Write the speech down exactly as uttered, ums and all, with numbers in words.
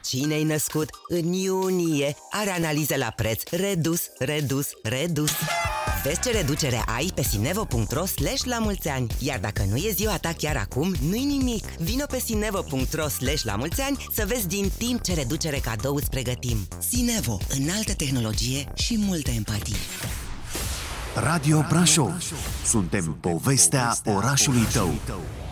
cine-i născut în iunie are analize la preț redus, redus, redus. Vezi ce reducere ai pe sinevo punct ro slash la mulți ani. Iar dacă nu e ziua ta chiar acum, nu-i nimic. Vino pe sinevo punct ro slash la mulți ani să vezi din timp ce reducere cadou îți pregătim. Sinevo, înaltă tehnologie și multă empatie. Radio Brașov. Suntem povestea orașului tău.